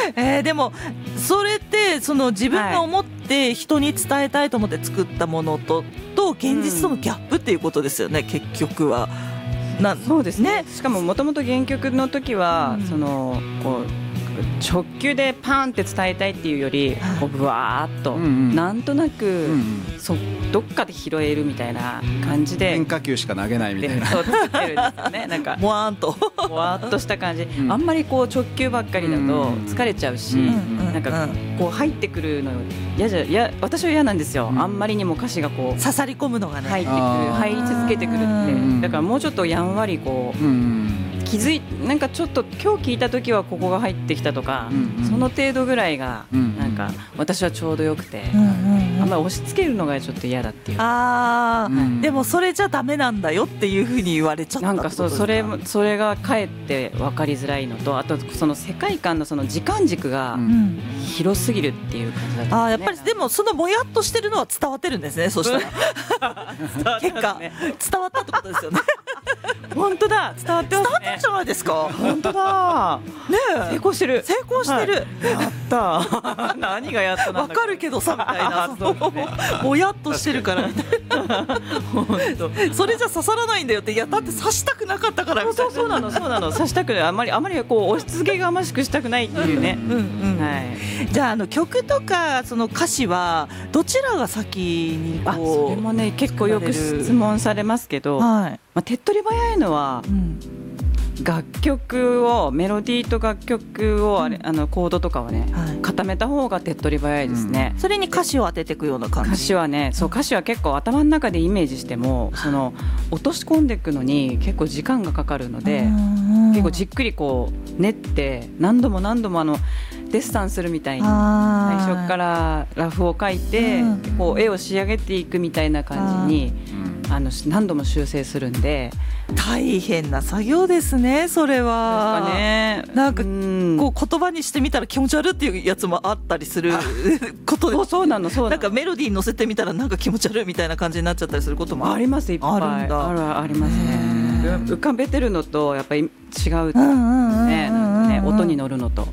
でもそれってその自分が思って人に伝えたいと思って作ったものと現実とのギャップっていうことですよね、結局は。 そうですね。しかももともと原曲の時は、そのこう直球でパーンって伝えたいっていうより、こうブワーっと、なんとなく、どっかで拾えるみたいな感じで変化球しか投げないみたいな、 そう作ってるんですよね。なんかもわーんともわーっとした感じ、あんまりこう直球ばっかりだと疲れちゃうし、なんかこう入ってくるの私は嫌なんですよ、あんまりにも歌詞がこう刺さり込むのがね、 入り続けてくるって。だからもうちょっとやんわりこう、なんかちょっと今日聞いた時はここが入ってきたとか、その程度ぐらいがなんか私はちょうどよくて、あんまり押し付けるのがちょっと嫌だっていう。 でもそれじゃダメなんだよっていうふうに言われちゃったってことですか。 なんかそれがかえって分かりづらいのと、あとその世界観のその時間軸が広すぎるっていう感じだった、ね。 やっぱりでもそのもやっとしてるのは伝わってるんですね。そしたら結果伝わったってことですよね。 本当だ、伝わってますね。 伝わってるじゃないですか。 本当だ。ねえ、成功してる。 成功してる。 やった。何がやったなんだ。 わかるけどさみたいな。もやっとしてるからみたいな。本当。それじゃ刺さらないんだよって。いやだって刺したくなかったからみたいな。 そうなの刺したくない。あまりこう押し付けがましくしたくないっていうね。 じゃあ曲とかその歌詞はどちらが先にこう。 それもね結構よく質問されますけど。手っ取り早いのは、楽曲をメロディーと楽曲をコードとかをね、固めた方が手っ取り早いですね。 それに歌詞を当てていくような感じ。 歌詞はね、歌詞は結構頭の中でイメージしても、その落とし込んでいくのに結構時間がかかるので、結構じっくりこう練って何度もデッサンするみたいに最初からラフを書いて、こう絵を仕上げていくみたいな感じに何度も修正するんで。 大変な作業ですね、それは。なんかこう言葉にしてみたら気持ち悪いっていうやつもあったりすることで。 そうなの。 なんかメロディーに乗せてみたらなんか気持ち悪いみたいな感じになっちゃったりすることもあります。いっぱいありますね。浮かべてるのとやっぱり違うね、音に乗るのと。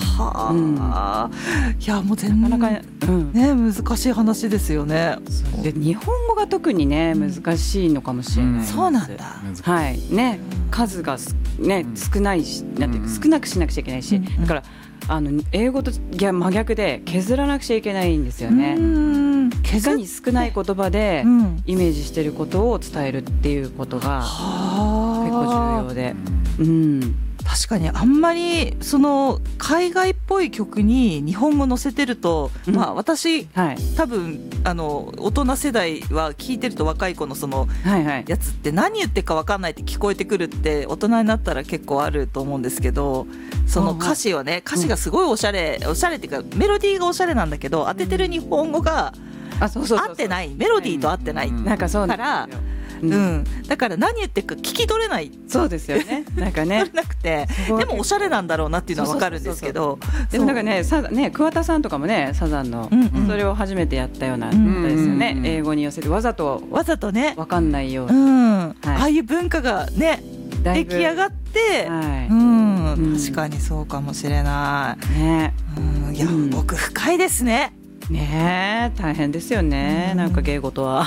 いやもう全然なかなか難しい話ですよね。 で日本語が特にね難しいのかもしれないです。 そうなんだ。 はいね、数がね少ないし、なんていうか少なくしなくちゃいけないし、だから英語と真逆で削らなくちゃいけないんですよね。いかに少ない言葉でイメージしていることを伝えるっていうことが結構重要で、 確かにあんまりその海外っぽい曲に日本語載せてると、私、多分大人世代は聞いてると若い子のそのやつって何言ってるか分かんないって聞こえてくるって大人になったら結構あると思うんですけど、その歌詞はね、歌詞がすごいおしゃれっていうかメロディーがおしゃれなんだけど、当ててる日本語が合ってない、メロディーと合ってないからだから何言ってるか聞き取れない。 そうですよね。なんかね、 なくてでもおしゃれなんだろうなっていうのは分かるんですけど、 でもなんかね桑田さんとかもね、サザンのそれを初めてやったような方ですよね。英語に寄せてわざとね分かんないような、 ああいう文化がね出来上がって、確かにそうかもしれない。いや奥深いですね。 ねえ大変ですよね。なんか芸事は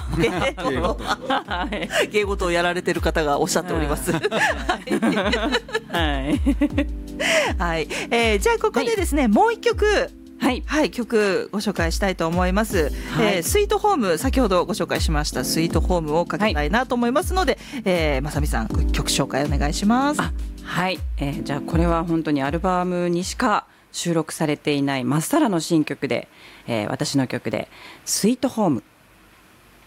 芸事をやられてる方がおっしゃっております。はい、じゃあここでですね、もう一曲曲ご紹介したいと思います。スイートホーム、先ほどご紹介しましたスイートホームをかけたいなと思いますので、まさみさん曲紹介お願いします。 じゃあこれは本当にアルバムにしか収録されていないまっさらの新曲で、私の曲でスイートホーム